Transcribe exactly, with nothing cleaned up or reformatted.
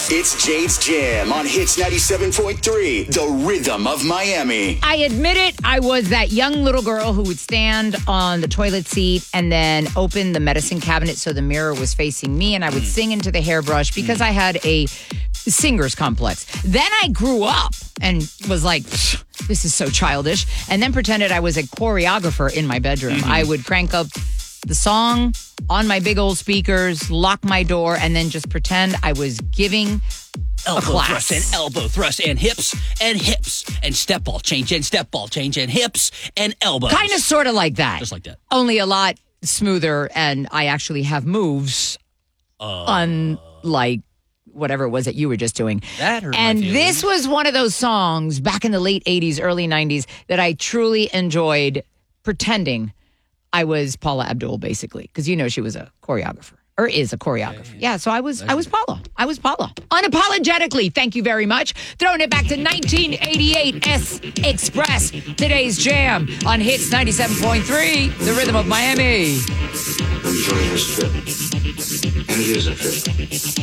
It's Jade's Jam on Hits ninety-seven point three, the rhythm of Miami. I admit it, I was that young little girl who would stand on the toilet seat and then open the medicine cabinet so the mirror was facing me, and I would mm. sing into the hairbrush because mm. I had a singer's complex. Then I grew up and was like, this is so childish, and then pretended I was a choreographer in my bedroom. Mm-hmm. I would crank up the song on my big old speakers, lock my door, and then just pretend I was giving elbow a class. thrust and elbow thrust and hips and hips and step ball change and step ball change and hips and elbows. Kind of sort of like that. Just like that. Only a lot smoother, and I actually have moves uh, unlike whatever it was that you were just doing. That hurt And my this was one of those songs back in the late eighties, early nineties that I truly enjoyed pretending I was Paula Abdul, basically, because you know she was a choreographer. Or is a choreographer. Yeah, yeah so I was I was Paula. I was Paula. Unapologetically, thank you very much. Throwing it back to nineteen eighty-eight S Express. Today's Jam on Hits ninety-seven point three, the rhythm of Miami. Enjoy this trip. And it is a trip.